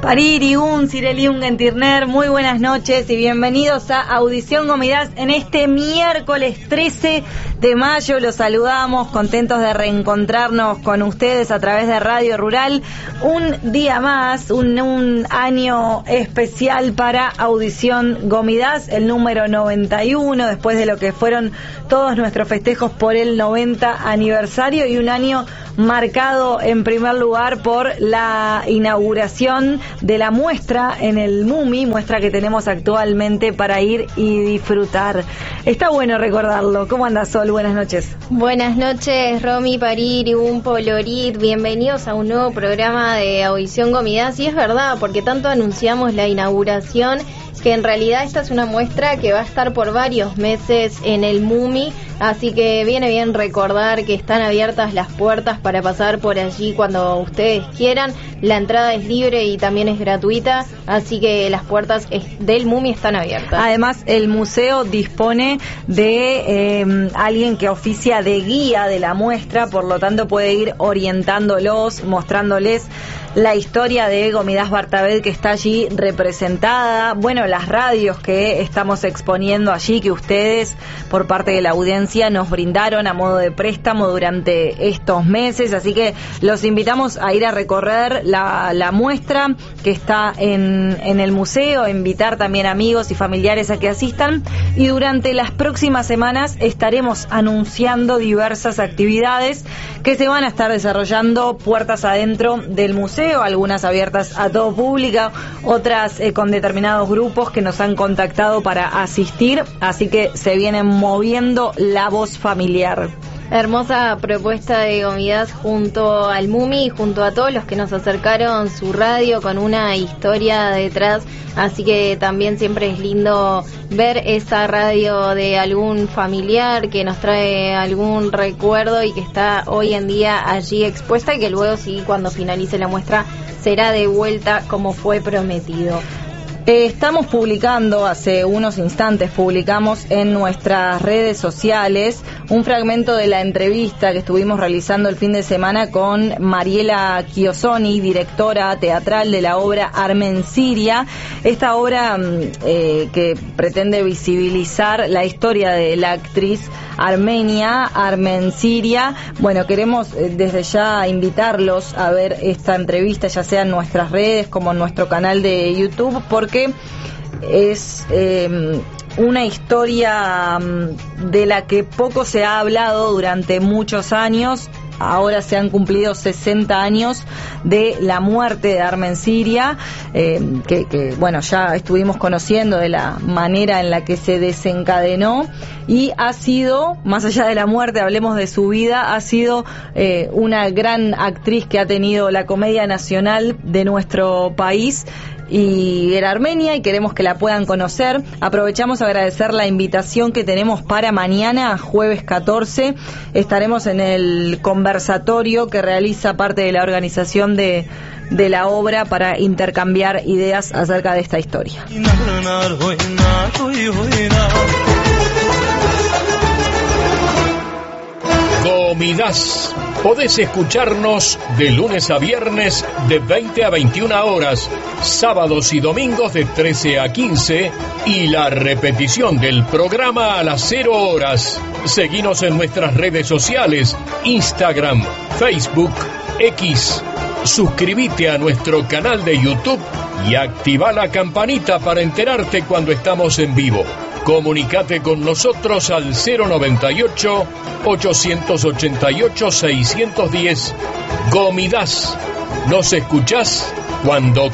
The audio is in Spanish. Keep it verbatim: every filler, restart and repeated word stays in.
Paririun, Sireliun, Gentirner, muy buenas noches y bienvenidos a Audición Gomidas en este miércoles trece de mayo. Los saludamos, contentos de reencontrarnos con ustedes a través de Radio Rural. Un día más, un, un año especial para Audición Gomidas, el número noventa y uno, después de lo que fueron todos nuestros festejos por el noventa aniversario, y un año marcado en primer lugar por la inauguración de la muestra en el MUMI, muestra que tenemos actualmente para ir y disfrutar. Está bueno recordarlo. ¿Cómo anda, Sol? Buenas noches. Buenas noches, Romy, Pariri, un Polorit. Bienvenidos a un nuevo programa de Audición Gomidas. Y es verdad, porque tanto anunciamos la inauguración, que en realidad esta es una muestra que va a estar por varios meses en el MUMI, así que viene bien recordar que están abiertas las puertas para pasar por allí cuando ustedes quieran. La entrada es libre y también es gratuita, así que las puertas del MUMI están abiertas. Además, el museo dispone de eh, alguien que oficia de guía de la muestra, por lo tanto puede ir orientándolos, mostrándoles la historia de Gomidas Bartabed, que está allí representada, bueno, las radios que estamos exponiendo allí, que ustedes, por parte de la audiencia, nos brindaron a modo de préstamo durante estos meses, así que los invitamos a ir a recorrer la, la muestra que está en, en el museo, invitar también amigos y familiares a que asistan, y durante las próximas semanas estaremos anunciando diversas actividades que se van a estar desarrollando puertas adentro del museo, algunas abiertas a todo público, otras eh, con determinados grupos que nos han contactado para asistir, así que se viene moviendo la voz familiar. Hermosa propuesta de Gomidas junto al MUMI y junto a todos los que nos acercaron su radio con una historia detrás, así que también siempre es lindo ver esa radio de algún familiar que nos trae algún recuerdo y que está hoy en día allí expuesta, y que luego sí, cuando finalice la muestra, será de vuelta como fue prometido. Eh, estamos publicando, hace unos instantes publicamos en nuestras redes sociales un fragmento de la entrevista que estuvimos realizando el fin de semana con Mariela Chiosoni, directora teatral de la obra Armensiria. Esta obra eh, que pretende visibilizar la historia de la actriz armenia Armensiria. Bueno, queremos eh, desde ya invitarlos a ver esta entrevista, ya sea en nuestras redes como en nuestro canal de YouTube, porque es eh, una historia de la que poco se ha hablado durante muchos años. Ahora se han cumplido sesenta años de la muerte de Armensiria, eh, que, que bueno, ya estuvimos conociendo de la manera en la que se desencadenó, y ha sido, más allá de la muerte, hablemos de su vida, ha sido eh, una gran actriz que ha tenido la Comedia Nacional de nuestro país, y era armenia, y queremos que la puedan conocer. Aprovechamos a agradecer la invitación que tenemos para mañana, jueves catorce. Estaremos en el conversatorio que realiza parte de la organización de, de la obra para intercambiar ideas acerca de esta historia. Gomidas. Podés escucharnos de lunes a viernes de veinte a veintiuna horas, sábados y domingos de trece a quince, y la repetición del programa a las cero horas. Seguinos en nuestras redes sociales, Instagram, Facebook, X. Suscríbete a nuestro canal de YouTube y activa la campanita para enterarte cuando estamos en vivo. Comunicate con nosotros al cero noventa y ocho, ochocientos ochenta y ocho, seiscientos diez. Gomidas. Nos escuchás cuando